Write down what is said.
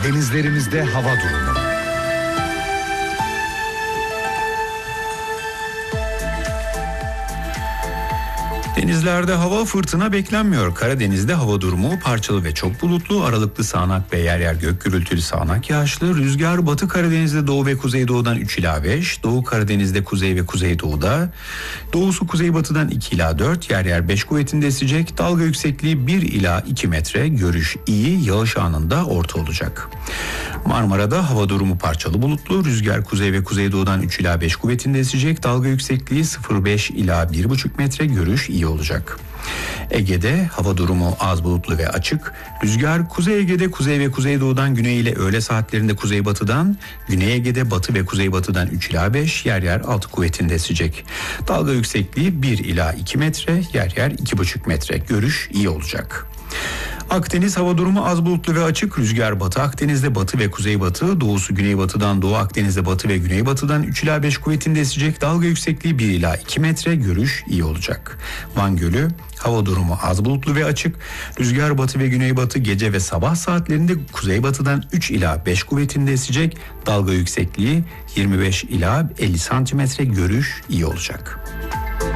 Denizlerimizde hava durumu. Denizlerde hava fırtına beklenmiyor. Karadeniz'de hava durumu parçalı ve çok bulutlu, aralıklı sağanak ve yer yer gök gürültülü sağanak yağışlı. Rüzgar Batı Karadeniz'de doğu ve kuzeydoğudan 3 ila 5, Doğu Karadeniz'de kuzey ve kuzeydoğuda, doğusu kuzeybatıdan 2 ila 4, yer yer 5 kuvvetinde esecek. Dalga yüksekliği 1 ila 2 metre, görüş iyi, yağış anında orta olacak. Marmara'da hava durumu parçalı bulutlu, rüzgar kuzey ve kuzeydoğudan 3 ila 5 kuvvetinde esecek. Dalga yüksekliği 0,5 ila 1,5 metre, görüş iyi olacak. Ege'de hava durumu az bulutlu ve açık. Rüzgar Kuzey Ege'de kuzey ve kuzeydoğudan güney ile öğle saatlerinde kuzeybatıdan, Güney Ege'de batı ve kuzeybatıdan 3 ila 5, yer yer 6 kuvvetinde esecek. Dalga yüksekliği 1 ila 2 metre, yer yer 2,5 metre. Görüş iyi olacak. Akdeniz hava durumu az bulutlu ve açık. Rüzgar Batı Akdeniz'de batı ve kuzeybatı, doğusu güneybatıdan, Doğu Akdeniz'de batı ve güneybatıdan 3 ila 5 kuvvetinde esecek. Dalga yüksekliği 1 ila 2 metre, görüş iyi olacak. Van Gölü hava durumu az bulutlu ve açık. Rüzgar batı ve güneybatı, gece ve sabah saatlerinde kuzeybatıdan 3 ila 5 kuvvetinde esecek. Dalga yüksekliği 25 ila 50 santimetre, görüş iyi olacak.